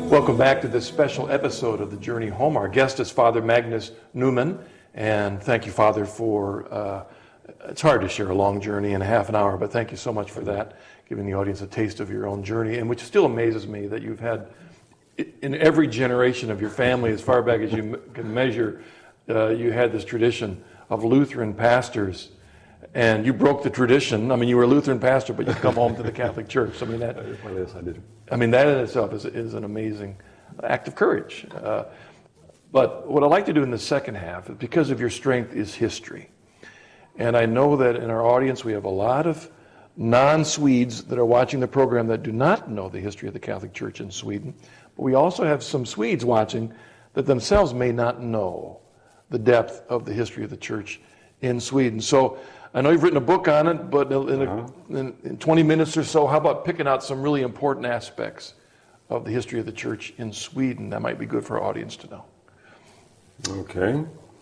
Welcome back to this special episode of The Journey Home. Our guest is Father Magnus Newman, and thank you, Father, for, it's hard to share a long journey in a half an hour, but thank you so much for that, giving the audience a taste of your own journey, and which still amazes me that you've had, in every generation of your family, as far back as you can measure, you had this tradition of Lutheran pastors, and you broke the tradition. I mean, you were a Lutheran pastor, but you come home to the Catholic Church. I mean, that. Well, yes, I did. I mean, that in itself is an amazing act of courage. But what I'd like to do in the second half, because of your strength, is history. And I know that in our audience we have a lot of non-Swedes that are watching the program that do not know the history of the Catholic Church in Sweden. But we also have some Swedes watching that themselves may not know the depth of the history of the Church in Sweden. So I know you've written a book on it, but in 20 minutes or so, how about picking out some really important aspects of the history of the Church in Sweden that might be good for our audience to know? Okay.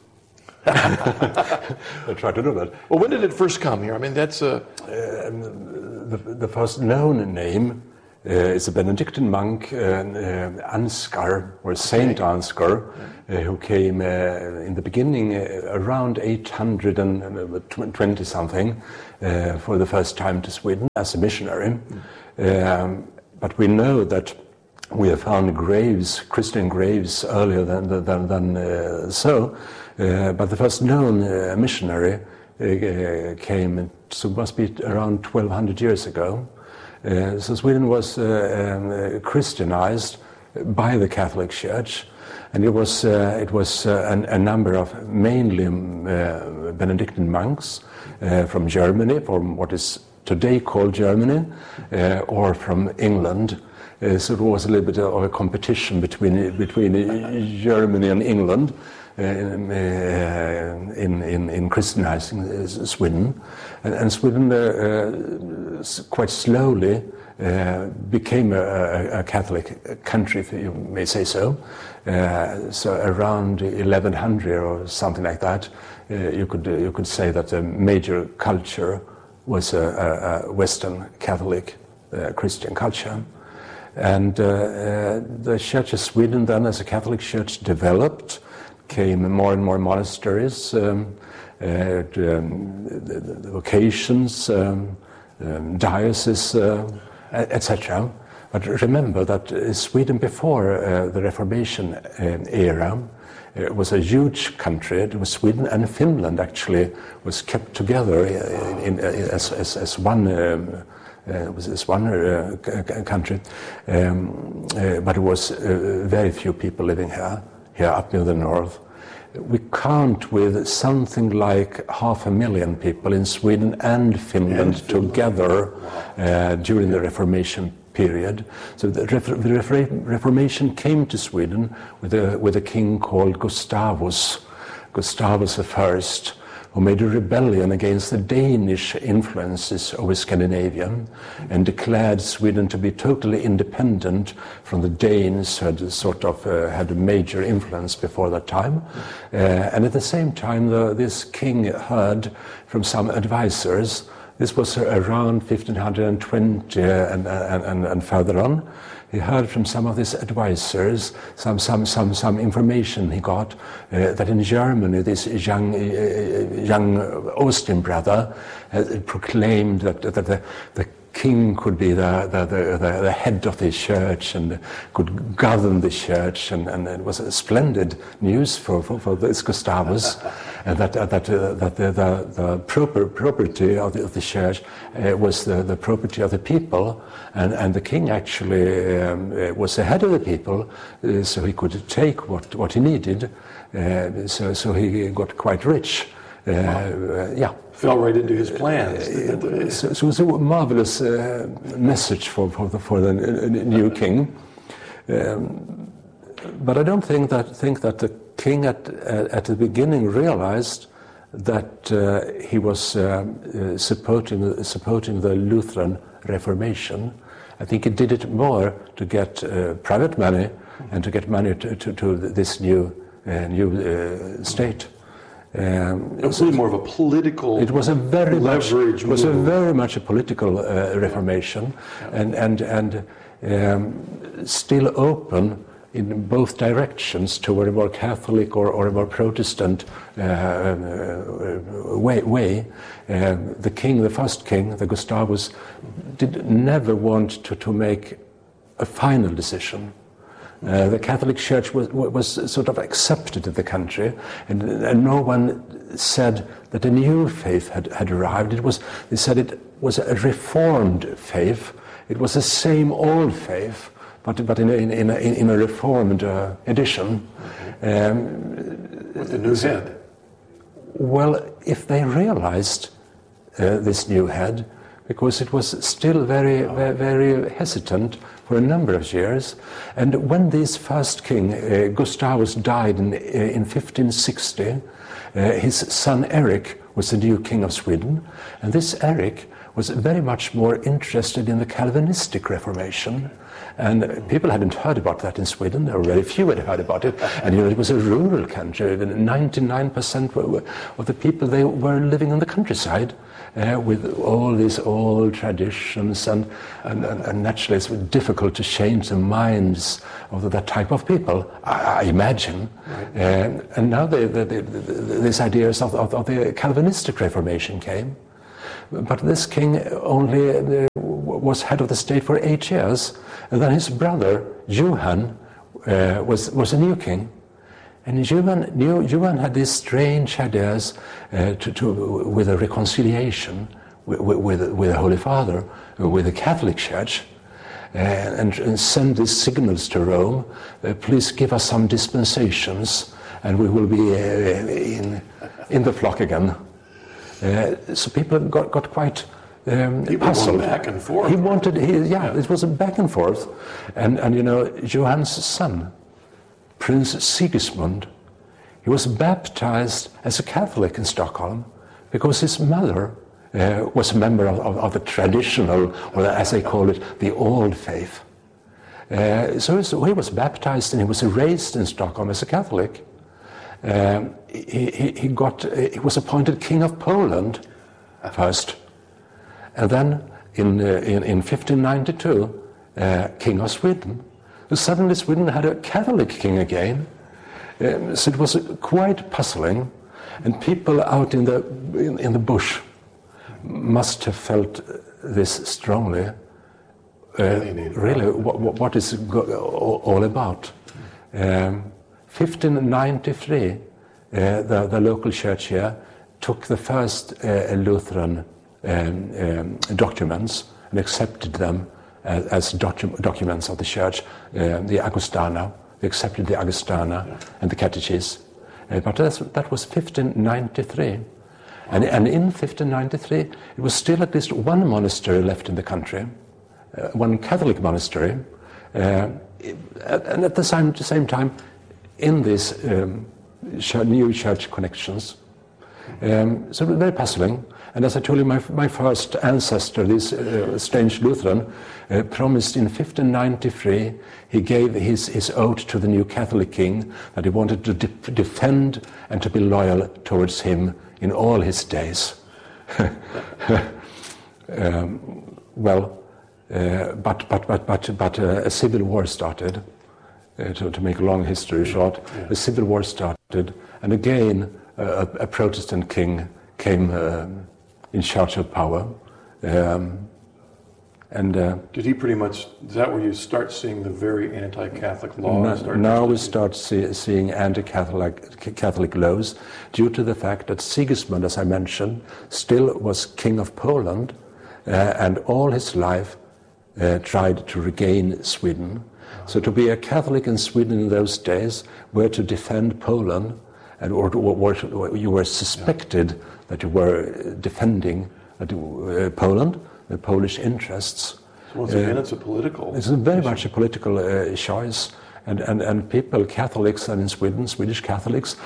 I'll try to do that. Well, when did it first come here? I mean, that's the first known name is a Benedictine monk, Ansgar, or Saint Ansgar, who came in the beginning around 820 something for the first time to Sweden as a missionary. But we know that we have found graves, Christian graves, earlier than so. But the first known missionary came, so it must be around 1200 years ago. So Sweden was Christianized by the Catholic Church, and it was a number of mainly Benedictine monks from Germany, from what is today called Germany, or from England. So it was a little bit of a competition between Germany and England in Christianizing Sweden, and Sweden quite slowly became a Catholic country, if you may say so. So around 1100 or something like that, you could say that the major culture was a Western Catholic Christian culture. And the Church of Sweden then, as a Catholic Church, developed, came more and more monasteries, the vocations, dioceses, etc. But remember that Sweden before the Reformation era was a huge country. It was Sweden and Finland actually was kept together as one. As one country, but it was very few people living here up in the north. We count with something like 500,000 people in Sweden and Finland together during the Reformation period. So the Reformation came to Sweden with a king called Gustavus I, who made a rebellion against the Danish influences over Scandinavia and declared Sweden to be totally independent from the Danes, who had sort of had a major influence before that time. And at the same time, this king heard from some advisors. This was around 1520 and further on. He heard from some of his advisors some information he got that in Germany this young Austrian brother proclaimed that the king could be the head of the church and could govern the church, and it was a splendid news for this Gustavus, and that the property of the church was the property of the people, and the king actually was the head of the people, so he could take what he needed, so he got quite rich. Fell right into his plans. So it was a marvelous message for the new king. But I don't think that the king at the beginning realized that he was supporting the Lutheran Reformation. I think he did it more to get private money and to get money to this new state. It was really more of a political. It was a very leverage. It was very much a political reformation, and still open in both directions toward a more Catholic or a more Protestant way. The king, the first king, the Gustavus, did never want to make a final decision. The Catholic Church was sort of accepted in the country, and no one said that a new faith had arrived. They said it was a reformed faith. It was the same old faith, but in a reformed edition. With the new head. Well, if they realized this new head, because it was still very hesitant for a number of years, and when this first king, Gustavus, died in 1560, his son Erik was the new king of Sweden, and this Erik was very much more interested in the Calvinistic Reformation. And people hadn't heard about that in Sweden, or very few had heard about it. And it was a rural country. 99% of the people, they were living in the countryside with all these old traditions. And naturally, it's difficult to change the minds of that type of people, I imagine. Right. And now these ideas of the Calvinistic Reformation came. But this king only was head of the state for 8 years, and then his brother Johan was a new king, and Johan had these strange ideas with a reconciliation with the Holy Father, with the Catholic Church, and send these signals to Rome: please give us some dispensations, and we will be in the flock again. So people got quite puzzled. Back and forth. It was a back and forth, and Johan's son, Prince Sigismund, he was baptized as a Catholic in Stockholm because his mother was a member of the traditional, or as they call it, the old faith. So he was baptized and he was raised in Stockholm as a Catholic. He was appointed King of Poland first, and then in 1592 King of Sweden. Suddenly Sweden had a Catholic king again, so it was quite puzzling, and people out in the bush must have felt this strongly. Really, what is all about? 1593, the local church here took the first Lutheran documents and accepted them as documents of the church, the Augustana. They accepted the Augustana and the Catechism. But that was 1593. And in 1593, it was still at least one monastery left in the country, one Catholic monastery. And at the same time, in these new church connections. So very puzzling. And as I told you, my first ancestor, this strange Lutheran, promised in 1593, he gave his oath to the new Catholic king that he wanted to defend and to be loyal towards him in all his days. But a civil war started. To make a long history short, the civil war started, and again a Protestant king came in charge of power. Did he pretty much? Is that where you start seeing the very anti-Catholic laws? Now we start seeing anti-Catholic laws due to the fact that Sigismund, as I mentioned, still was king of Poland, and all his life tried to regain Sweden. So to be a Catholic in Sweden in those days were to defend Poland, or you were suspected that you were defending Poland, the Polish interests. So once again, it's a political. It's very much a political choice, and people, Catholics, and in Sweden, Swedish Catholics,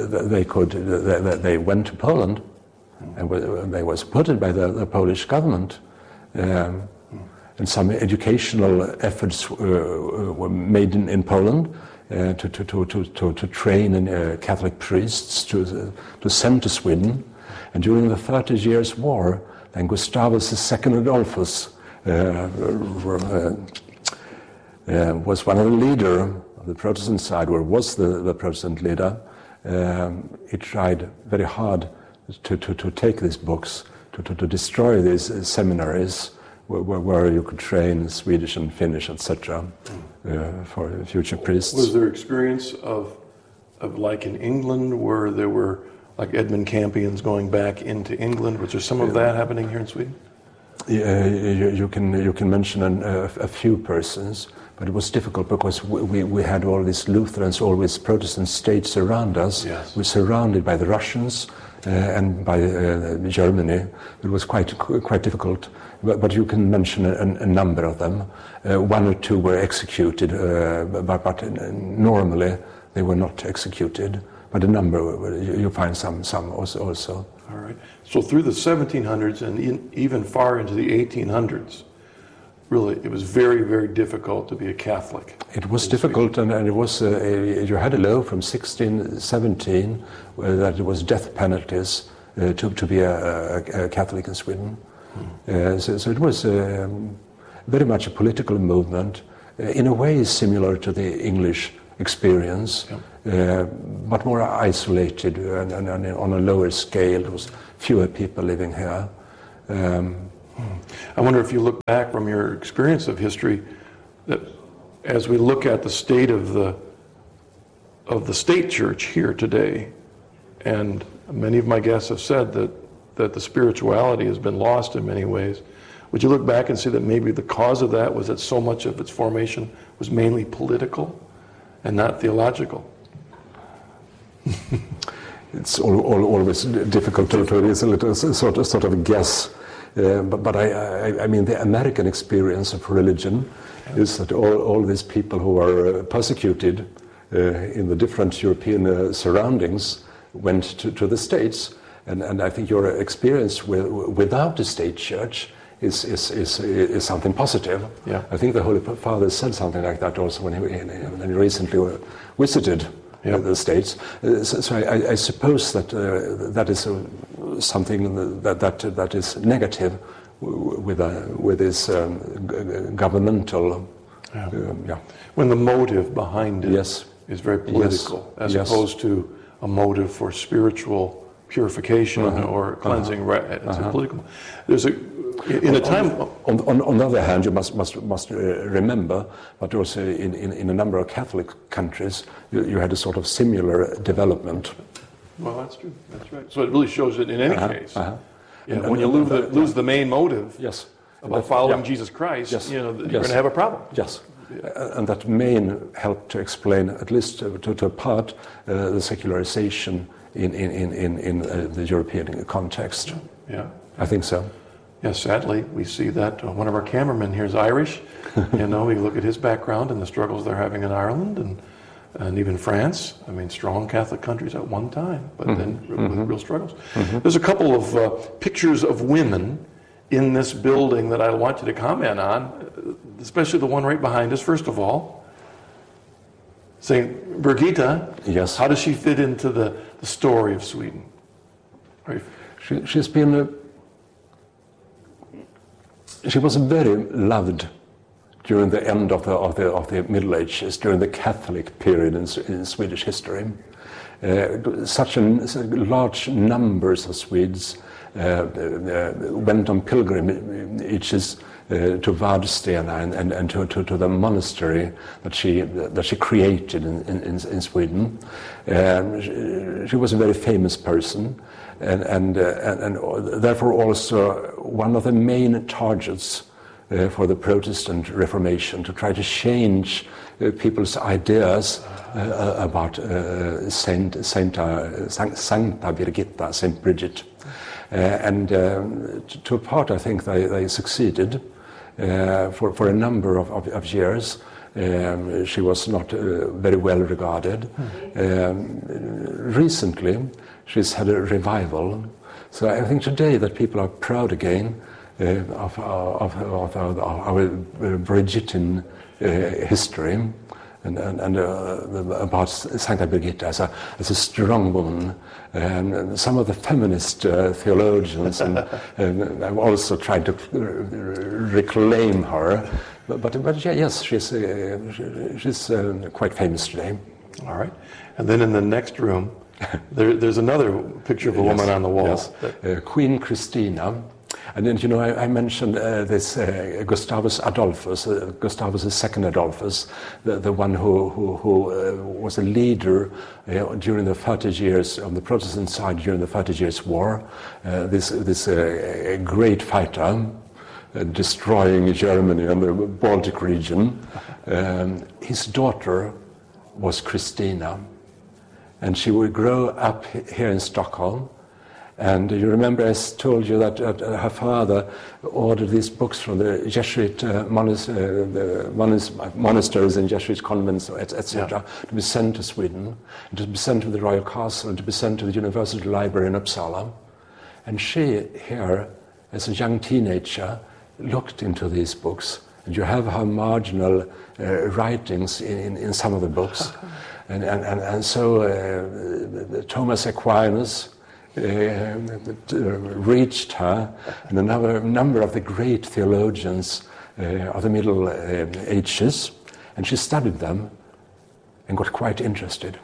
they went to Poland, and they were supported by the Polish government. And some educational efforts were made in Poland to train Catholic priests to send to Sweden. And during the 30 Years' War, then Gustavus II Adolphus was one of the leader of the Protestant side, or was the Protestant leader. He tried very hard to take these books, to destroy these seminaries where you could train Swedish and Finnish, etc., for future priests. Was there experience of like in England where there were like Edmund Campions going back into England? Was there some of that happening here in Sweden? Yeah, you can mention a few persons, but it was difficult because we had all these Lutherans, all these Protestant states around us. Yes. We were surrounded by the Russians and by Germany. It was quite difficult, but you can mention a number of them. One or two were executed, but normally they were not executed. But a number, you find some also. All right. So through the 1700s and even far into the 1800s, really, it was very, very difficult to be a Catholic. It was difficult, and it was you had a law from 1617 that it was death penalties to be a Catholic in Sweden. So it was very much a political movement, in a way similar to the English experience, but more isolated and on a lower scale. There was fewer people living here. I wonder if you look back from your experience of history, that as we look at the state of the state church here today, and many of my guests have said that the spirituality has been lost in many ways. Would you look back and see that maybe the cause of that was that so much of its formation was mainly political and not theological? It's always difficult to it's a little sort of a guess. But I mean, the American experience of religion is that all these people who are persecuted in the different European surroundings went to the States, and I think your experience without the state church is something positive. Yeah. I think the Holy Father said something like that also when he recently visited the States. So I suppose that that is something that is negative with this governmental. When the motive behind it Yes. is very political, as Yes. opposed to a motive for spiritual purification or cleansing. It's a political. There's in a time. On the other hand, you must remember, but also in a number of Catholic countries, you had a sort of similar development. Well, that's true. That's right. So it really shows that in any case, when you lose the main motive about following Jesus Christ, you're going to have a problem. Yes. And that may help to explain, at least to a part, the secularization in the European context. Yeah. I think so. Yes, sadly, we see that one of our cameramen here is Irish. We look at his background and the struggles they're having in Ireland and even France. I mean, strong Catholic countries at one time, but then with real struggles. There's a couple of pictures of women in this building that I want you to comment on, especially the one right behind us. First of all, St. Birgitta. Yes. How does she fit into the story of Sweden? Right. She was very loved during the end of the Middle Ages, during the Catholic period in Swedish history. Such large numbers of Swedes went on pilgrimages to Vadstena and to the monastery that she created in Sweden. She was a very famous person, and therefore also one of the main targets for the Protestant Reformation, to try to change people's ideas about Sancta Birgitta, Saint Bridget. And to a part, I think they succeeded. For a number of years, she was not very well regarded. Recently, she's had a revival. So I think today that people are proud again of our Brigitte history and about Sancta Birgitta as a strong woman. And some of the feminist theologians and also tried to reclaim her But yeah, yes, she's quite famous today. All right. And then in the next room, there's another picture of a woman on the wall. Yes. Queen Christina. And then, you know, I mentioned this Gustavus Adolphus, Gustavus II Adolphus, the one who was a leader during the 30 years on the Protestant side during the 30 Years' War. This great fighter, destroying Germany and the Baltic region. His daughter was Christina, and she would grow up here in Stockholm. And you remember I told you that her father ordered these books from the Jesuit monasteries and Jesuit convents, etc., to be sent to Sweden, and to be sent to the Royal Castle, and to be sent to the University Library in Uppsala. And she, here, as a young teenager, looked into these books. And you have her marginal writings in some of the books. And so Thomas Aquinas reached her, and a number of the great theologians of the Middle Ages, and she studied them and got quite interested.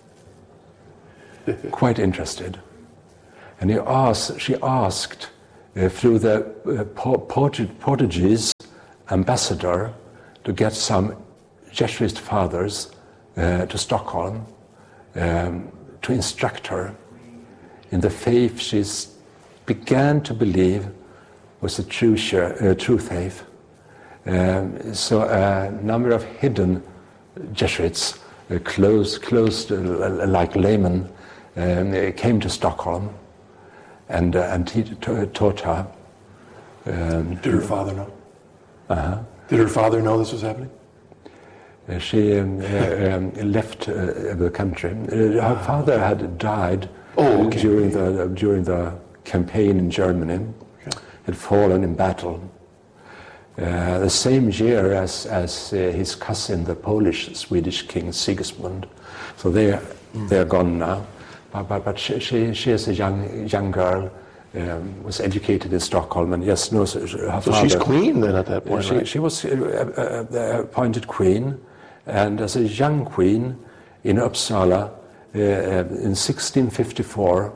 And she asked through the Portuguese ambassador to get some Jesuit fathers to Stockholm to instruct her in the faith she began to believe was a true faith. So a number of hidden Jesuits, closed like laymen, came to Stockholm, and he taught her. Did her father know? Did her father know this was happening? She left the country. Her father had died during the campaign in Germany. Had fallen in battle. The same year as his cousin, the Polish-Swedish King Sigismund. So they're gone now. But she as a young girl was educated in Stockholm, and yes, knows her father. So she's queen then at that point, right? She was appointed queen, and as a young queen in Uppsala in 1654,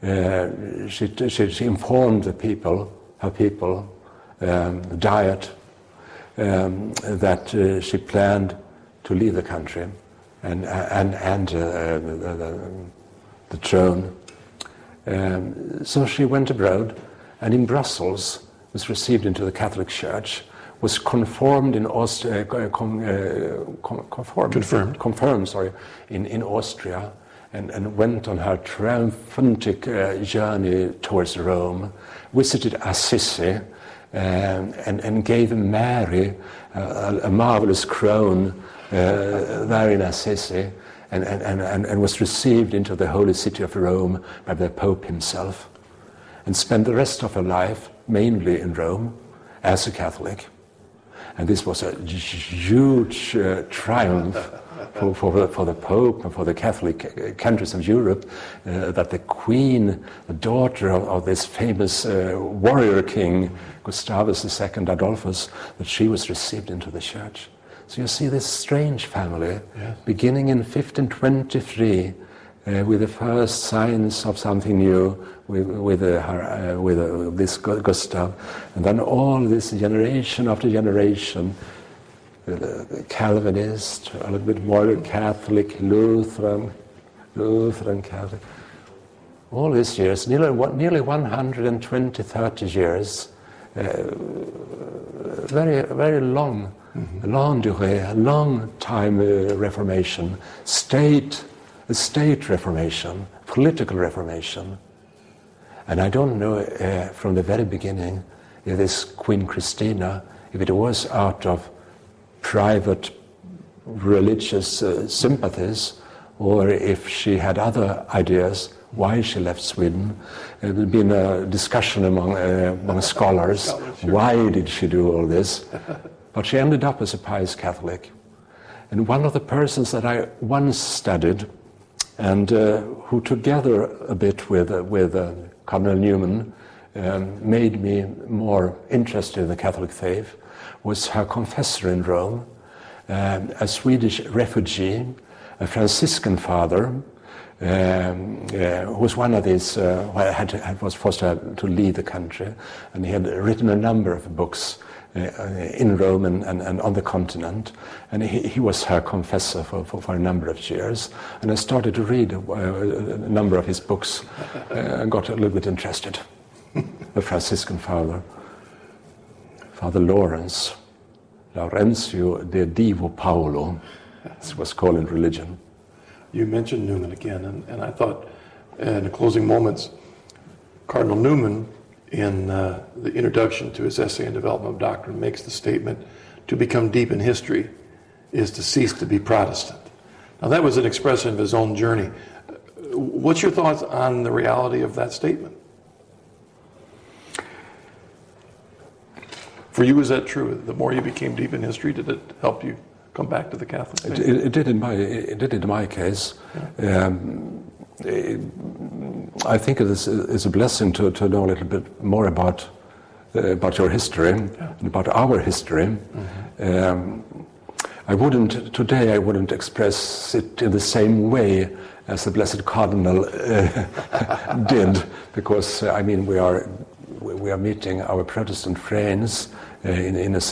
she informed her people, the Diet, that she planned to leave the country and the throne. So she went abroad, and in Brussels was received into the Catholic Church, was confirmed in Austria, in Austria, and went on her triumphant journey towards Rome, visited Assisi, and gave Mary a marvelous crown there in Assisi, and was received into the holy city of Rome by the Pope himself, and spent the rest of her life mainly in Rome as a Catholic. And this was a huge triumph for the Pope and for the Catholic countries of Europe, that the Queen, the daughter of this famous warrior king, Gustavus II Adolphus, that she was received into the church. So you see this strange family, beginning in 1523, with the first signs of something new, with this Gustav, and then all this generation after generation, Calvinist, a little bit more Catholic, Lutheran Catholic. All these years, nearly 120, 30 years, very, very long. Long durée, a long time Reformation, state Reformation, political Reformation. And I don't know from the very beginning if this Queen Christina, if it was out of private religious sympathies, or if she had other ideas why she left Sweden. There had been a discussion among scholars, why did she do all this? But she ended up as a pious Catholic. And one of the persons that I once studied, and who together a bit with Cardinal Newman made me more interested in the Catholic faith, was her confessor in Rome, a Swedish refugee, a Franciscan father, who was one of these, was forced to leave the country, and he had written a number of books in Rome and on the continent, and he was her confessor for a number of years. And I started to read a number of his books and got a little bit interested. The Franciscan father, Father Lawrence, Laurencio de Divo Paulo, as it was called in religion. You mentioned Newman again, and I thought in the closing moments, Cardinal Newman, in the introduction to his essay on development of doctrine, makes the statement, to become deep in history is to cease to be Protestant. Now that was an expression of his own journey. What's your thoughts on the reality of that statement? For you, is that true? The more you became deep in history, did it help you come back to the Catholic faith? It did in my case. Yeah. I think it is a blessing to know a little bit more about your history, and about our history. Mm-hmm. I wouldn't express it in the same way as the Blessed Cardinal did, because we are meeting our Protestant friends in a